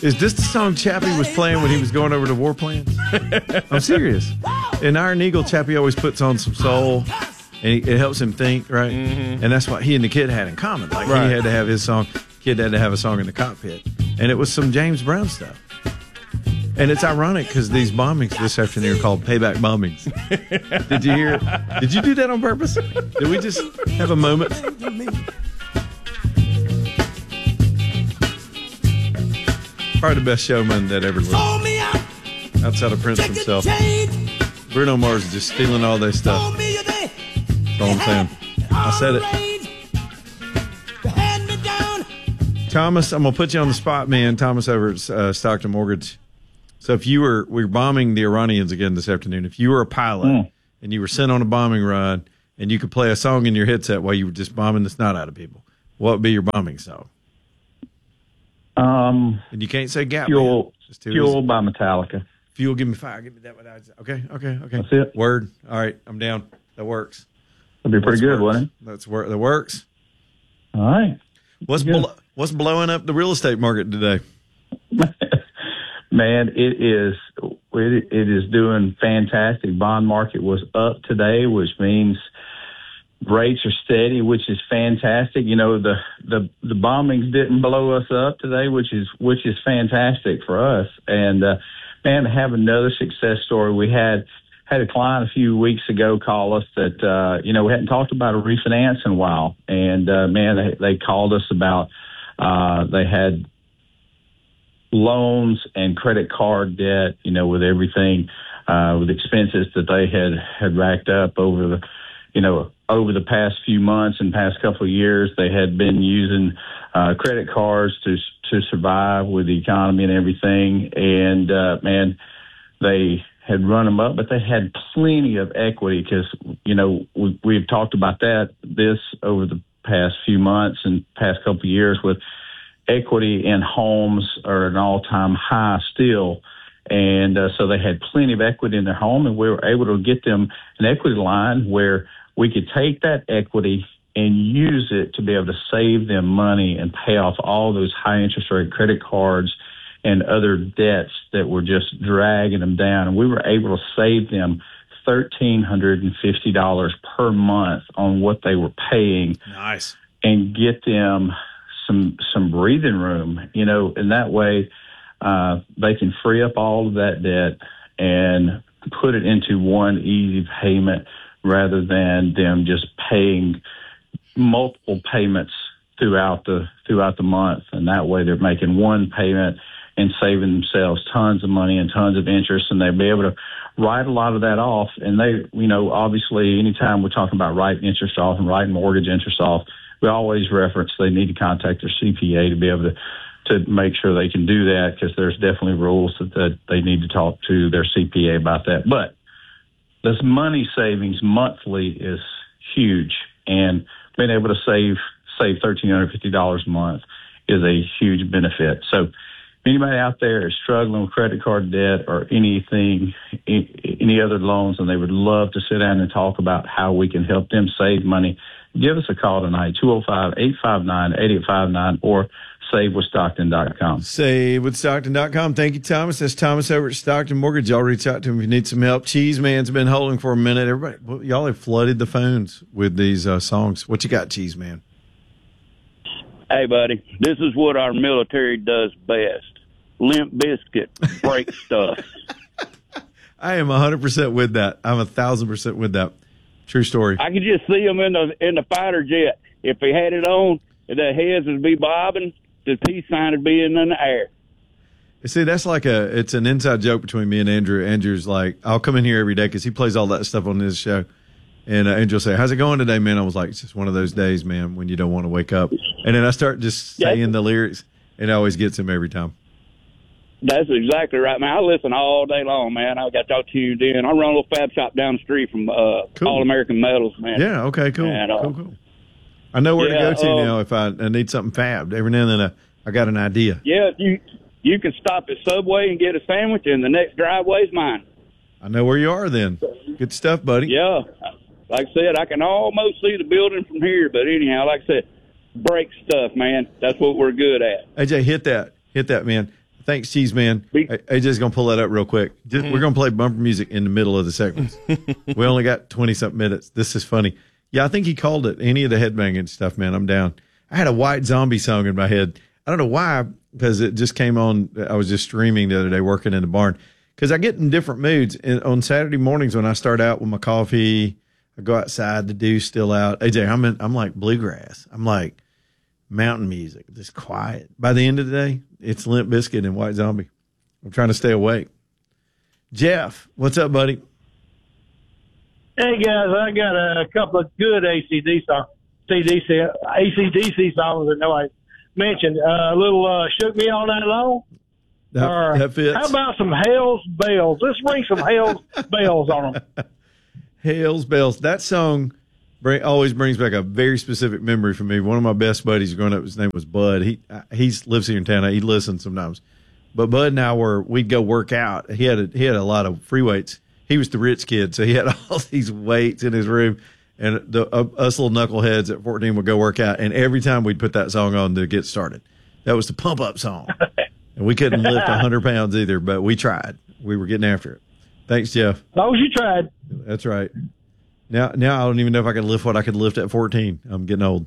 Is this the song Chappie was playing when he was going over to war plans? I'm serious. In Iron Eagle, Chappie always puts on some soul, and it helps him think, right? Mm-hmm. And that's what he and the kid had in common. Like, he had to have his song. Kid had to have a song in the cockpit. And it was some James Brown stuff. And it's ironic because these bombings this afternoon are called payback bombings. Did you hear it? Did you do that on purpose? Did we just have a moment? Probably the best showman that ever lived. Outside of Prince himself. Bruno Mars is just stealing all their stuff. That's all I'm saying. I said it. Thomas, I'm going to put you on the spot, man. Thomas over at Stockton Mortgage. So if we're bombing the Iranians again this afternoon. If you were a pilot and you were sent on a bombing run and you could play a song in your headset while you were just bombing the snot out of people, what would be your bombing song? And you can't say Gap. Fuel by Metallica. Fuel, give me fire. Give me that one. Okay. That's it. Word. All right, I'm down. That works. That'd be pretty good, wouldn't it? That works. All right. What's blowing up the real estate market today? Man, it is doing fantastic. Bond market was up today, which means rates are steady, which is fantastic. You know, the bombings didn't blow us up today, which is fantastic for us. And man, to have another success story. We had a client a few weeks ago call us that we hadn't talked about a refinance in a while, and man, they called us about they had loans and credit card debt, with everything, with expenses that they had racked up over the past few months and past couple of years. They had been using credit cards to survive with the economy and everything. And man, they had run them up, but they had plenty of equity because, we've talked about this over the past few months and past couple of years with equity in homes are an all-time high still. And so they had plenty of equity in their home, and we were able to get them an equity line where we could take that equity and use it to be able to save them money and pay off all those high interest rate credit cards and other debts that were just dragging them down. And we were able to save them $1,350 per month on what they were paying. Nice. And get them some breathing room, and that way they can free up all of that debt and put it into one easy payment rather than them just paying multiple payments throughout the month. And that way they're making one payment and saving themselves tons of money and tons of interest, and they'll be able to write a lot of that off. And they, obviously anytime we're talking about writing interest off and writing mortgage interest off, we always reference they need to contact their CPA to be able to make sure they can do that, because there's definitely rules that they need to talk to their CPA about that. But this money savings monthly is huge, and being able to save $1,350 a month is a huge benefit. So if anybody out there is struggling with credit card debt or any other loans, and they would love to sit down and talk about how we can help them save money, give us a call tonight, 205-859-8859, or savewithstockton.com. Savewithstockton.com. Thank you, Thomas. That's Thomas over at Stockton Mortgage. Y'all reach out to him if you need some help. Cheese Man's been holding for a minute. Everybody, y'all have flooded the phones with these songs. What you got, Cheese Man? Hey, buddy, this is what our military does best. Limp Bizkit, break stuff. I am 100% with that. I'm 1,000% with that. True story. I could just see them in the fighter jet. If they had it on, the heads would be bobbing, the peace sign would be in the air. You see, that's like it's an inside joke between me and Andrew. Andrew's like, I'll come in here every day because he plays all that stuff on his show. And Andrew will say, how's it going today, man? I was like, it's just one of those days, man, when you don't want to wake up. And then I start just saying the lyrics, and it always gets him every time. That's exactly right, man. I listen all day long, man. I got y'all tuned in. I run a little fab shop down the street from cool. All American Metals, man. Yeah, okay, cool. And, cool. I know where to go to now if I need something fabbed. Every now and then I got an idea. Yeah, you can stop at Subway and get a sandwich, and the next driveway's mine. I know where you are then. Good stuff, buddy. Yeah. Like I said, I can almost see the building from here, but anyhow, like I said, break stuff, man. That's what we're good at. AJ, hit that, man. Thanks, Cheese Man. AJ's going to pull that up real quick. We're going to play bumper music in the middle of the segments. We only got 20-something minutes. This is funny. Yeah, I think he called it. Any of the headbanging stuff, man, I'm down. I had a White Zombie song in my head. I don't know why, because it just came on. I was just streaming the other day working in the barn. Because I get in different moods. And on Saturday mornings when I start out with my coffee, I go outside, the dew's still out. AJ, I'm like bluegrass. I'm like mountain music, just quiet. By the end of the day, it's Limp Bizkit and White Zombie. I'm trying to stay awake. Jeff, what's up, buddy? Hey, guys, I got a couple of good ACDC songs that nobody mentioned. A little Shook Me All Night Long. That fits. How about some Hell's Bells? Let's ring some Hell's Bells on them. Hell's Bells. That song always brings back a very specific memory for me. One of my best buddies growing up, his name was Bud. He lives here in town. He listens sometimes. But Bud and I we'd go work out. He had a lot of free weights. He was the rich kid, so he had all these weights in his room. And us little knuckleheads at 14 would go work out. And every time we'd put that song on to get started. That was the pump up song. And we couldn't lift 100 pounds either, but we tried. We were getting after it. Thanks, Jeff. As long as you tried. That's right. Now I don't even know if I could lift what I could lift at 14. I'm getting old.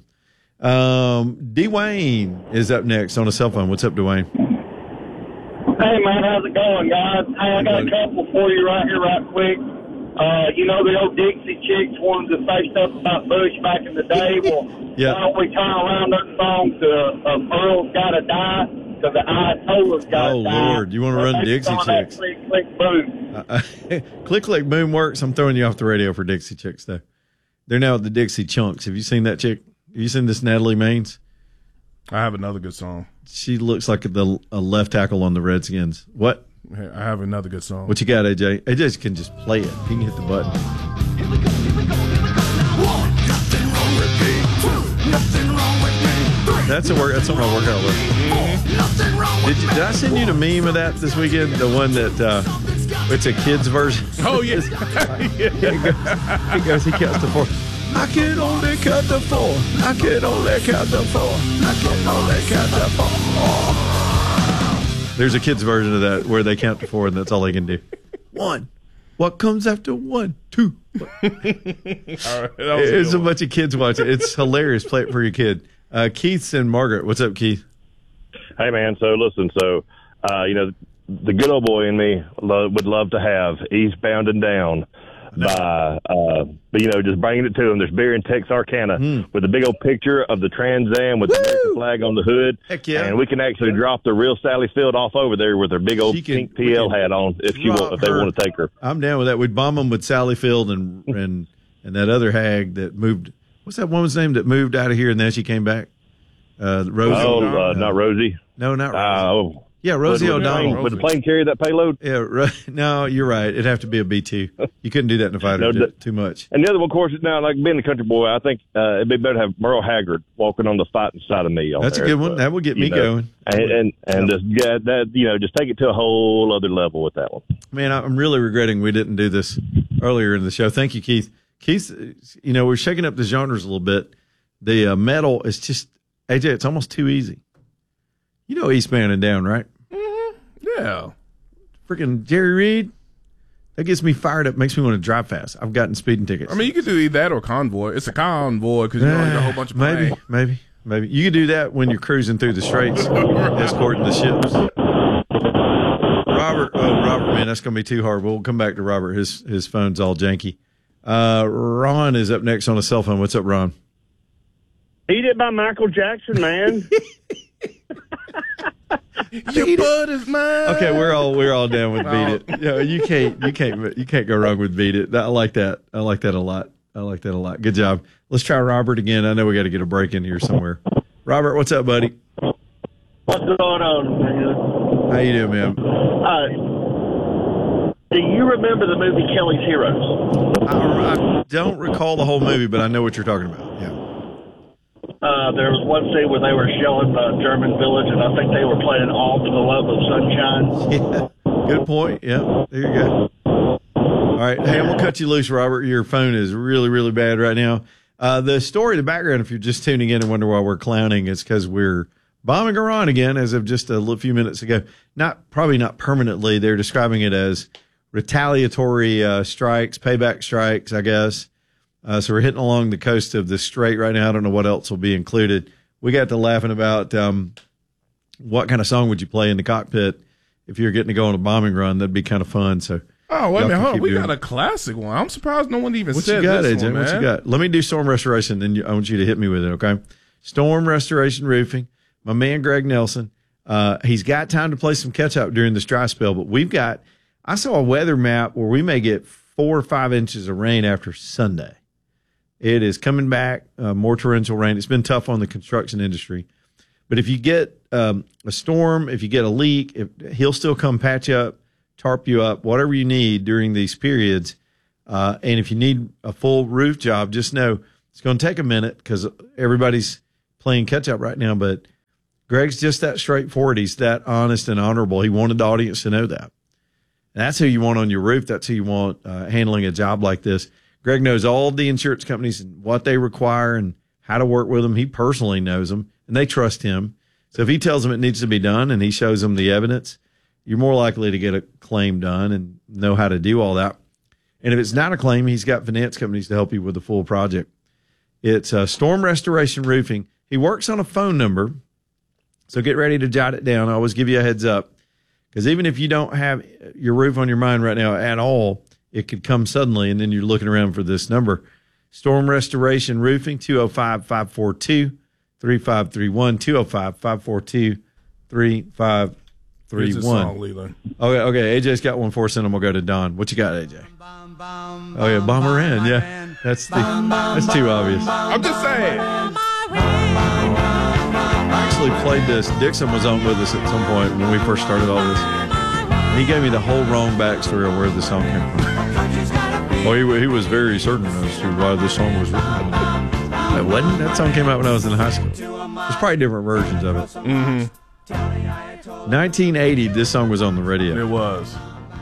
Dwayne is up next on a cell phone. What's up, Dwayne? Hey, man, how's it going, guys? Hey, I got a couple for you right here, right quick. You know the old Dixie Chicks wanted to say stuff about Bush back in the day? Well, yeah. Why don't we turn around that song to Earl's Gotta Die? Because the Ayatollah's Gotta Die. Oh, Lord. You want to run Dixie Chicks? Click, click, boom. Click, click, boom works. I'm throwing you off the radio for Dixie Chicks, though. They're now the Dixie Chunks. Have you seen that chick? Have you seen this Natalie Maines? I have another good song. She looks like a left tackle on the Redskins. What? I have another good song. What you got, AJ? AJ can just play it. He can hit the button. Here we go, here we go, here we go now. One, nothing wrong with me. Two, nothing wrong with me. Three, That's on my workout list. nothing wrong with Did I send you the meme of that this weekend? The one that it's a kid's version. Oh, yeah. He counts to 4. I can only count to 4. I can only count to 4. I can only count to 4. There's a kid's version of that where they count to 4 and that's all they can do. 1. What comes after 1? 2. All right, It's a bunch of kids watching. It's hilarious. Play it for your kid. Keith's and Margaret. What's up, Keith? Hey, man. So, listen, the good old boy in me would love to have Eastbound and Down by, just bringing it to him. There's beer in Texarkana with a big old picture of the Trans Am with the American flag on the hood. Heck yeah. And we can actually drop the real Sally Field off over there with her big old pink PL hat on if they want to take her. I'm down with that. We'd bomb them with Sally Field and that other hag that moved. What's that woman's name that moved out of here and then she came back? Rosie. Not Rosie. No, not Rosie. Yeah, Rosie O'Donnell. Would the plane carry that payload? Yeah, no, you're right. It'd have to be a B-2. You couldn't do that in a fighter too much. And the other one, of course, is now, like being a country boy, I think it'd be better to have Merle Haggard walking on the fighting side of me. That's a good one. That would get me going. And just take it to a whole other level with that one. Man, I'm really regretting we didn't do this earlier in the show. Thank you, Keith. Keith, we're shaking up the genres a little bit. The metal is just, AJ, it's almost too easy. You know Eastbound and Down, right? Yeah. Freaking Jerry Reed. That gets me fired up. Makes me want to drive fast. I've gotten speeding tickets. I mean, you could do either that or Convoy. It's a convoy because you got a whole bunch of planes. Maybe. You could do that when you're cruising through the straits, escorting the ships. Robert, man, that's going to be too hard. We'll come back to Robert. His phone's all janky. Ron is up next on a cell phone. What's up, Ron? Eat It by Michael Jackson, man. Your butt is mine. Okay, we're all down with Beat It. Yeah, you can't go wrong with Beat It. I like that. I like that a lot. Good job. Let's try Robert again. I know we got to get a break in here somewhere. Robert, what's up, buddy? What's going on, man? How you doing, man? Do you remember the movie Kelly's Heroes? I don't recall the whole movie, but I know what you're talking about. Yeah. There was one scene where they were showing the German village, and I think they were playing All for the Love of Sunshine. Yeah, good point. Yeah, there you go. All right. Hey, I'm going to cut you loose, Robert. Your phone is really, really bad right now. The story, the background, if you're just tuning in and wonder why we're clowning, is because we're bombing Iran again as of just a few minutes ago. Probably not permanently. They're describing it as retaliatory strikes, payback strikes, I guess. So we're hitting along the coast of the Strait right now. I don't know what else will be included. We got to laughing about what kind of song would you play in the cockpit if you're getting to go on a bombing run. That'd be kind of fun. So. Oh, wait a minute. Hold on. We got a classic one. I'm surprised no one even said this one, man. What you got? Let me do storm restoration, then I want you to hit me with it, okay? Storm restoration roofing. My man, Greg Nelson, he's got time to play some catch-up during this dry spell, but I saw a weather map where we may get 4 or 5 inches of rain after Sunday. It is coming back, more torrential rain. It's been tough on the construction industry. But if you get a storm, if you get a leak, he'll still come patch up, tarp you up, whatever you need during these periods. And if you need a full roof job, just know it's going to take a minute because everybody's playing catch up right now. But Greg's just that straightforward. He's that honest and honorable. He wanted the audience to know that. And that's who you want on your roof. That's who you want handling a job like this. Greg knows all the insurance companies and what they require and how to work with them. He personally knows them, and they trust him. So if he tells them it needs to be done and he shows them the evidence, you're more likely to get a claim done and know how to do all that. And if it's not a claim, he's got finance companies to help you with the full project. It's Storm Restoration Roofing. He works on a phone number, so get ready to jot it down. I always give you a heads up, because even if you don't have your roof on your mind right now at all, it could come suddenly, and then you're looking around for this number. Storm Restoration Roofing, 205-542-3531, 205-542-3531. Here's the song, Leland. Okay. AJ's got one for us, and I'm gonna go to Don. What you got, AJ? Oh yeah, Bomber in. Yeah, that's too obvious. I'm just saying. I actually played this. Dixon was on with us at some point when we first started all this. He gave me the whole wrong backstory of where the song came from. Oh, he was very certain as to why this song was written. It wasn't. That song came out when I was in high school. There's probably different versions of it. Mm-hmm. 1980, this song was on the radio. It was.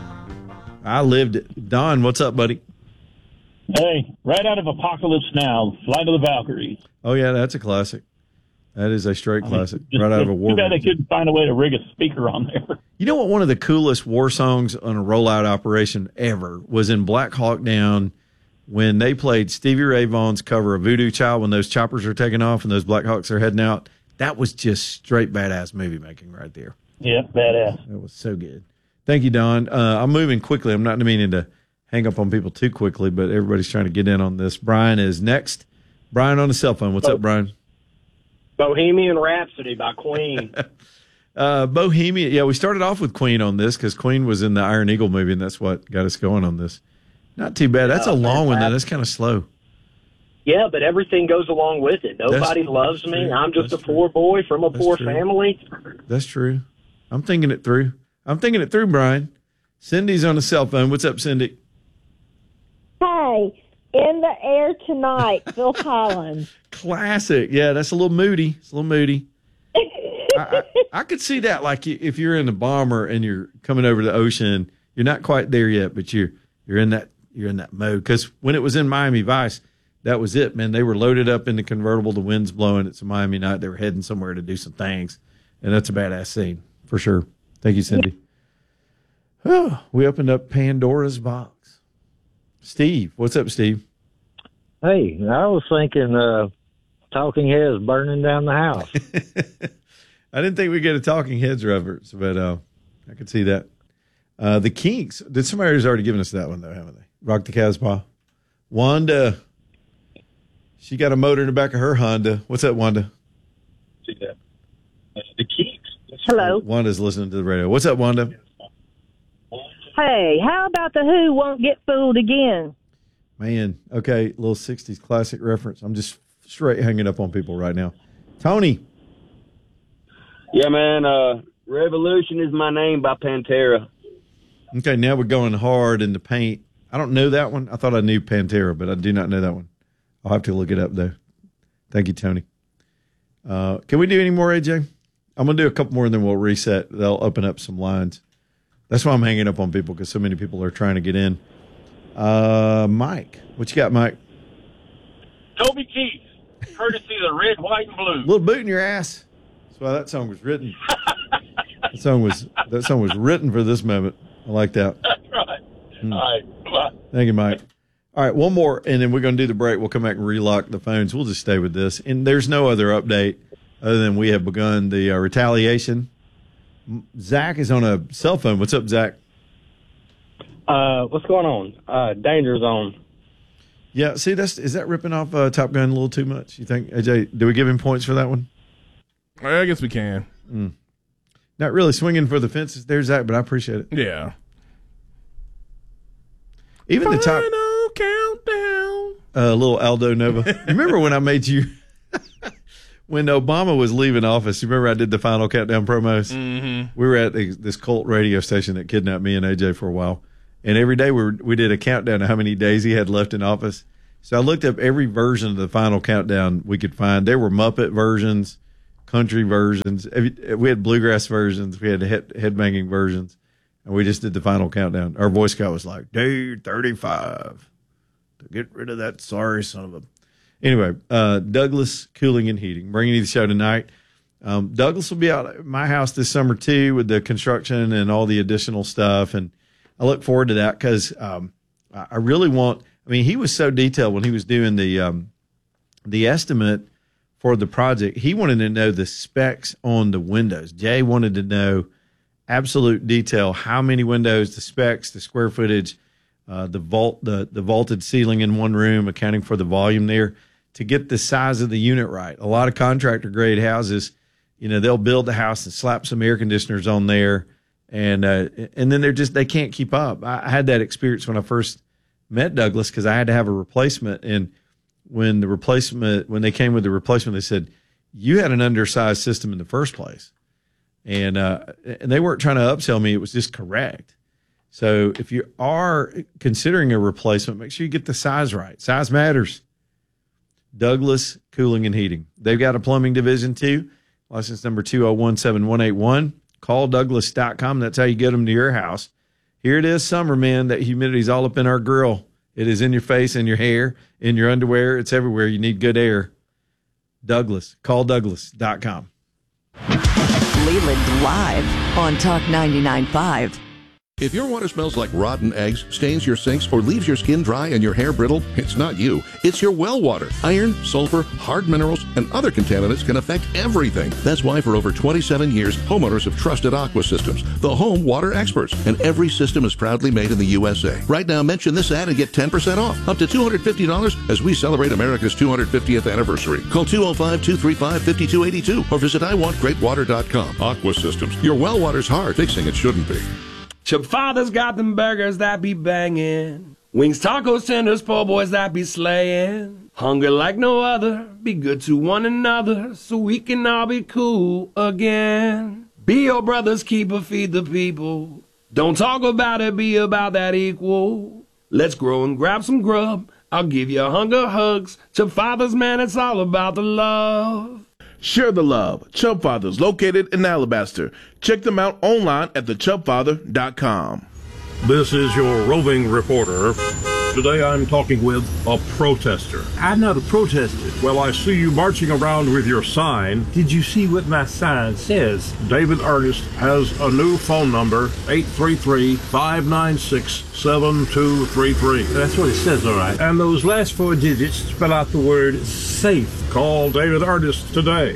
I lived it. Don, what's up, buddy? Hey, right out of Apocalypse Now, Flight of the Valkyries. Oh, yeah, that's a classic. That is a straight classic. Right out of a war. Too bad they couldn't find a way to rig a speaker on there. You know what? One of the coolest war songs on a rollout operation ever was in Black Hawk Down when they played Stevie Ray Vaughan's cover of Voodoo Child when those choppers are taking off and those Black Hawks are heading out. That was just straight badass movie making right there. Yeah, badass. That was so good. Thank you, Don. I'm moving quickly. I'm not meaning to hang up on people too quickly, but everybody's trying to get in on this. Brian is next. Brian on the cell phone. What's up, Brian? Bohemian Rhapsody by Queen. Bohemian. Yeah, we started off with Queen on this because Queen was in the Iron Eagle movie, and that's what got us going on this. Not too bad. That's a long one, though. That's kind of slow. Yeah, but everything goes along with it. Nobody loves me. I'm just a poor boy from a poor family. That's true. I'm thinking it through. Brian. Cindy's on the cell phone. What's up, Cindy? Hey, In the Air Tonight, Phil Collins. Classic. Yeah, that's a little moody. It's a little moody. I could see that, like if you're in a bomber and you're coming over the ocean, you're not quite there yet, but you're in that mode. Because when it was in Miami Vice, that was it, man. They were loaded up in the convertible. The wind's blowing. It's a Miami night. They were heading somewhere to do some things, and that's a badass scene for sure. Thank you, Cindy. Oh, we opened up Pandora's box. Steve, what's up, Steve? Hey, I was thinking Talking Heads burning down the house. I didn't think we'd get a Talking Heads reference, but I could see that. The Kinks. Did somebody who's already given us that one, though, haven't they? Rock the Casbah. Wanda. She got a motor in the back of her Honda. What's that, Wanda? See that? The Kinks. Hello. Wanda's listening to the radio. What's up, Wanda? Hey, how about the Who Won't Get Fooled Again? Man, okay, little 60s classic reference. I'm just straight hanging up on people right now. Tony. Yeah, man, Revolution Is My Name by Pantera. Okay, now we're going hard in the paint. I don't know that one. I thought I knew Pantera, but I do not know that one. I'll have to look it up, though. Thank you, Tony. Can we do any more, AJ? I'm going to do a couple more, and then we'll reset. They'll open up some lines. That's why I'm hanging up on people, because so many people are trying to get in. Mike. What you got, Mike? Toby Keith, courtesy of the Red, White, and Blue. Little boot in your ass. That's why that song was written. That song was written for this moment. I like that. That's right. All right. Bye. Thank you, Mike. All right, one more, and then we're going to do the break. We'll come back and relock the phones. We'll just stay with this. And there's no other update other than we have begun the retaliation. Zach is on a cell phone. What's up, Zach? What's going on? Danger Zone. Yeah, see, is that ripping off Top Gun a little too much? You think, AJ, do we give him points for that one? I guess we can. Not really swinging for the fences there, Zach, but I appreciate it. Yeah. Even the top countdown. Little Aldo Nova. You remember when I made you when Obama was leaving office? You remember I did the final countdown promos? Mm-hmm. We were at this cult radio station that kidnapped me and AJ for a while, and every day we did a countdown of how many days he had left in office. So I looked up every version of the final countdown we could find. There were Muppet versions, country versions. We had bluegrass versions. We had headbanging versions. And we just did the final countdown. Our Boy Scout was like, day 35. To get rid of that sorry son of a... Anyway, Douglas Cooling and Heating, bringing you the show tonight. Douglas will be out at my house this summer, too, with the construction and all the additional stuff. And I look forward to that because I really want... I mean, he was so detailed when he was doing the estimate for the project. He wanted to know the specs on the windows. Jay wanted to know absolute detail, how many windows, the specs, the square footage, the vaulted ceiling in one room, accounting for the volume there, to get the size of the unit right. A lot of contractor grade houses, they'll build the house and slap some air conditioners on there, and then they can't keep up. I had that experience when I first met Douglas because I had to have a replacement, and when they came with the replacement, they said, you had an undersized system in the first place. And they weren't trying to upsell me. It was just correct. So if you are considering a replacement, make sure you get the size right. Size matters. Douglas Cooling and Heating. They've got a plumbing division too. License number 2017181. Call Douglas.com. That's how you get them to your house. Here it is, summer, man. That humidity's all up in our grill. It is in your face, in your hair, in your underwear. It's everywhere. You need good air. Douglas. Call Douglas.com. Leland live on Talk 99.5. If your water smells like rotten eggs, stains your sinks, or leaves your skin dry and your hair brittle, it's not you. It's your well water. Iron, sulfur, hard minerals, and other contaminants can affect everything. That's why for over 27 years, homeowners have trusted Aqua Systems, the home water experts. And every system is proudly made in the USA. Right now, mention this ad and get 10% off, up to $250 as we celebrate America's 250th anniversary. Call 205-235-5282 or visit iwantgreatwater.com. Aqua Systems. Your well water's hard. Fixing it shouldn't be. Chip Father's got them burgers that be banging. Wings, tacos, tenders, po' boys that be slaying. Hunger like no other. Be good to one another so we can all be cool again. Be your brother's keeper, feed the people. Don't talk about it, be about that equal. Let's grow and grab some grub. I'll give you hunger hugs. Chip Father's, man, it's all about the love. Share the love. Chub Fathers, located in Alabaster. Check them out online at thechubfather.com. This is your roving reporter. Today I'm talking with a protester. I'm not a protester. Well, I see you marching around with your sign. Did you see what my sign says? David Ernest has a new phone number, 833-596-7233. That's what it says, all right. And those last 4 digits spell out the word SAFE. Call David Ernest today.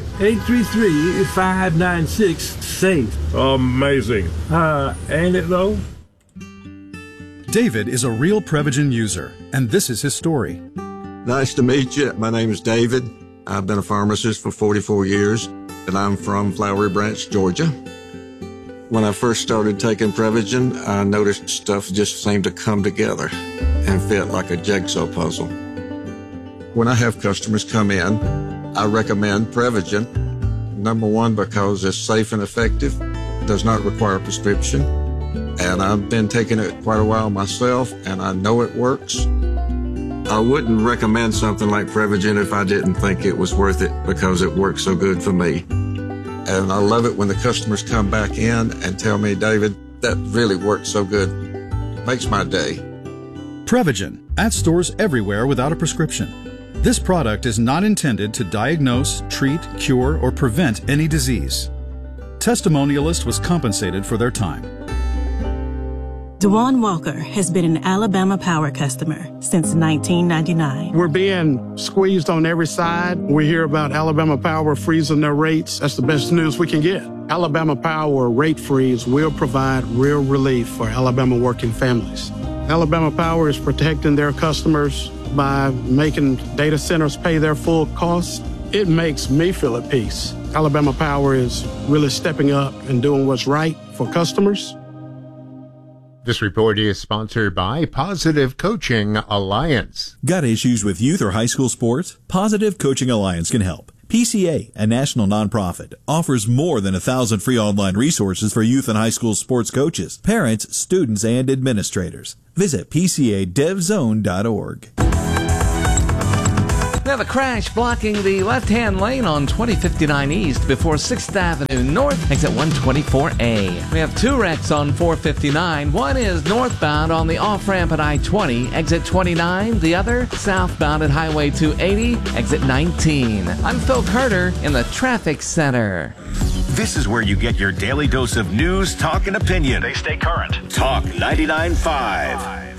833-596-SAFE. Amazing. Ain't it though? David is a real Prevagen user, and this is his story. Nice to meet you. My name is David. I've been a pharmacist for 44 years, and I'm from Flowery Branch, Georgia. When I first started taking Prevagen, I noticed stuff just seemed to come together and fit like a jigsaw puzzle. When I have customers come in, I recommend Prevagen. Number one, because it's safe and effective, does not require a prescription. And I've been taking it quite a while myself, and I know it works. I wouldn't recommend something like Prevagen if I didn't think it was worth it because it works so good for me. And I love it when the customers come back in and tell me, David, that really worked so good. Makes my day. Prevagen, at stores everywhere without a prescription. This product is not intended to diagnose, treat, cure, or prevent any disease. Testimonialist was compensated for their time. Dewan Walker has been an Alabama Power customer since 1999. We're being squeezed on every side. We hear about Alabama Power freezing their rates. That's the best news we can get. Alabama Power rate freeze will provide real relief for Alabama working families. Alabama Power is protecting their customers by making data centers pay their full costs. It makes me feel at peace. Alabama Power is really stepping up and doing what's right for customers. This report is sponsored by Positive Coaching Alliance. Got issues with youth or high school sports? Positive Coaching Alliance can help. PCA, a national nonprofit, offers more than 1,000 free online resources for youth and high school sports coaches, parents, students, and administrators. Visit PCADevZone.org. Now the crash blocking the left-hand lane on 2059 East before 6th Avenue North, exit 124A. We have two wrecks on 459. One is northbound on the off-ramp at I-20, exit 29. The other southbound at Highway 280, exit 19. I'm Phil Carter in the Traffic Center. This is where you get your daily dose of news, talk, and opinion. They stay current. Talk 99.5.